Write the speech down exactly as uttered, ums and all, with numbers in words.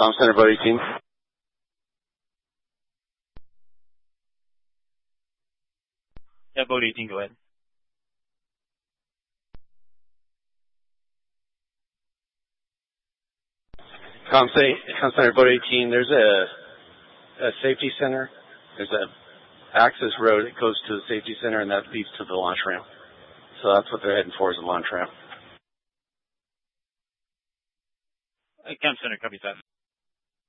Tom Center, Boat eighteen. Yeah, Boat eighteen, go ahead. Com Center, Boat eighteen, there's a, a safety center. There's a access road that goes to the safety center, and that leads to the launch ramp. So that's what they're heading for, is the launch ramp. Uh, Com Center, copy that.